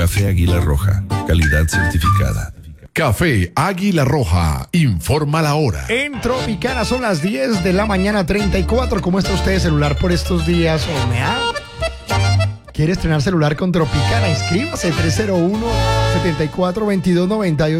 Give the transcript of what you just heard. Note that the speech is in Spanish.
Café Águila Roja, calidad certificada. Café Águila Roja, informa la hora. En Tropicana son las 10 de la mañana 34. ¿Cómo está usted de celular por estos días? ¿Quiere estrenar celular con Tropicana? Inscríbase 301-742298.